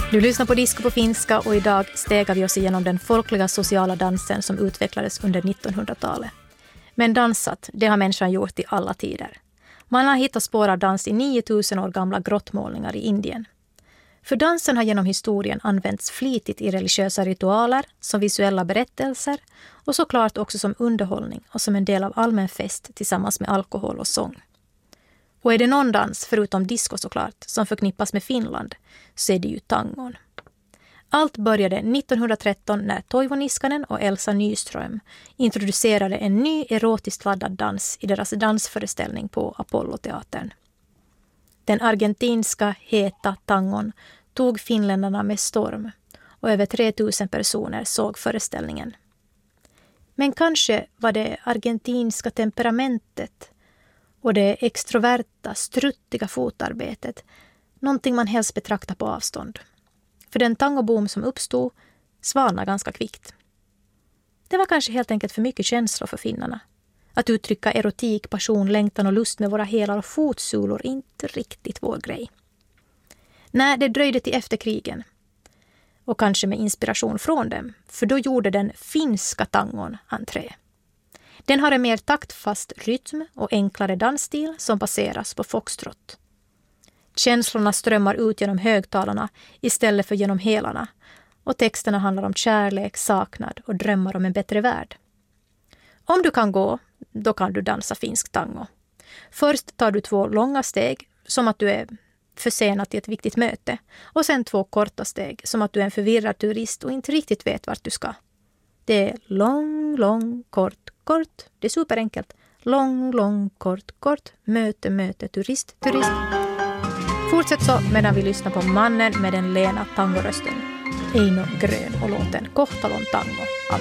Du lyssnar på Disco på finska och idag stegar vi oss igenom den folkliga sociala dansen som utvecklades under 1900-talet. Men dansat, det har människan gjort i alla tider. Man har hittat spår av dans i 9000 år gamla grottmålningar i Indien. För dansen har genom historien använts flitigt i religiösa ritualer, som visuella berättelser och såklart också som underhållning och som en del av allmän fest tillsammans med alkohol och sång. Och är det någon dans, förutom disco såklart, som förknippas med Finland, så är det ju tangon. Allt började 1913 när Toivo Niskanen och Elsa Nyström introducerade en ny erotiskt laddad dans i deras dansföreställning på Apolloteatern. Den argentinska heta tangon tog finländarna med storm och över 3000 personer såg föreställningen. Men kanske var det argentinska temperamentet och det extroverta, struttiga fotarbetet någonting man helst betraktar på avstånd. För den tangoboom som uppstod svalnade ganska kvickt. Det var kanske helt enkelt för mycket känslor för finnarna. Att uttrycka erotik, passion, längtan och lust med våra hälar och fotsulor är inte riktigt vår grej. Nej, det dröjde till efter krigen. Och kanske med inspiration från dem, för då gjorde den finska tangon entré. Den har en mer taktfast rytm och enklare dansstil som baseras på foxtrot. Känslorna strömmar ut genom högtalarna istället för genom hälarna och texterna handlar om kärlek, saknad och drömmar om en bättre värld. Om du kan gå, då kan du dansa finsk tango. Först tar du 2 långa steg som att du är försenad till ett viktigt möte och sen 2 korta steg som att du är en förvirrad turist och inte riktigt vet vart du ska. Det är lång, lång, kort, kort. Det är superenkelt. Lång, lång, kort, kort. Möte, möte, turist, turist. Fortsätt så medan vi lyssnar på mannen med den lena tangorösten. Eino Grön och låten Kohtalon tango.